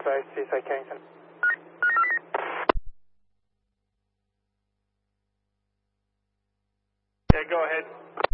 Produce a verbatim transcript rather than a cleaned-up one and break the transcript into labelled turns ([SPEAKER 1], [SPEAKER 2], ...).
[SPEAKER 1] five, C S I Carrington.
[SPEAKER 2] Yeah, go ahead.